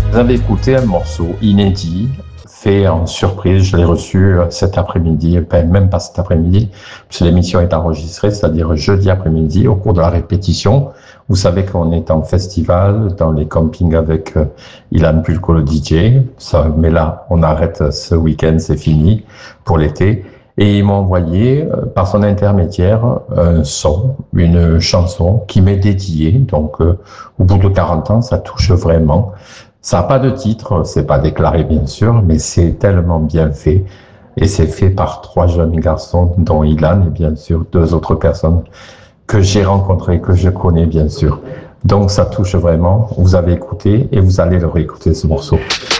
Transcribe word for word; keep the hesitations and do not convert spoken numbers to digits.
Vous avez écouté un morceau inédit, fait en surprise. Je l'ai reçu cet après-midi, enfin, même pas cet après-midi, puisque l'émission est enregistrée, c'est-à-dire jeudi après-midi, au cours de la répétition. Vous savez qu'on est en festival, dans les campings avec euh, Ilan Pulko, le D J. Ça, mais là, on arrête ce week-end, c'est fini pour l'été. Et il m'a envoyé, euh, par son intermédiaire, un son, une chanson qui m'est dédiée. Donc, euh, au bout de quarante ans, ça touche vraiment. Ça n'a pas de titre, c'est pas déclaré bien sûr, mais c'est tellement bien fait. Et c'est fait par trois jeunes garçons, dont Ilan et bien sûr deux autres personnes que j'ai rencontrées, que je connais bien sûr. Donc ça touche vraiment. Vous avez écouté et vous allez le réécouter ce morceau.